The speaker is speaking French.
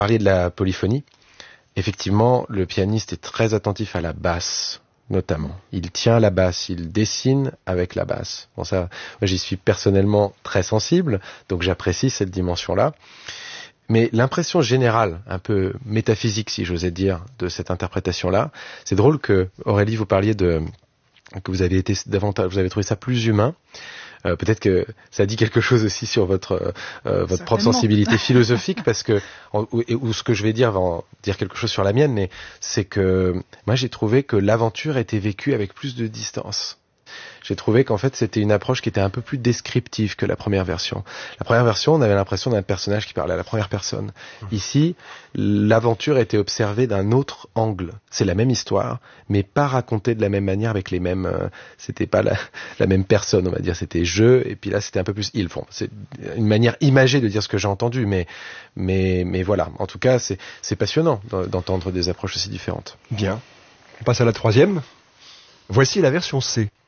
parliez de la polyphonie. Effectivement, le pianiste est très attentif à la basse, notamment. Il tient la basse, il dessine avec la basse. Bon, ça, moi, j'y suis personnellement très sensible, donc j'apprécie cette dimension-là. Mais l'impression générale, un peu métaphysique, si j'osais dire, de cette interprétation-là, c'est drôle que, Aurélie, vous parliez que vous avez été davantage, vous avez trouvé ça plus humain. Peut-être que ça dit quelque chose aussi sur votre propre sensibilité philosophique, parce que ou ce que je vais dire va en dire quelque chose sur la mienne, mais c'est que moi j'ai trouvé que l'aventure était vécue avec plus de distance. J'ai trouvé qu'en fait c'était une approche qui était un peu plus descriptive que la première version. La première version, on avait l'impression d'un personnage qui parlait à la première personne. Ici, l'aventure était observée d'un autre angle. C'est la même histoire, mais pas racontée de la même manière avec les mêmes. C'était pas la même personne, on va dire. C'était je, et puis là c'était un peu plus il. Bon, c'est une manière imagée de dire ce que j'ai entendu, mais voilà. En tout cas, c'est passionnant d'entendre des approches aussi différentes. Bien. On passe à la troisième. Voici la version C.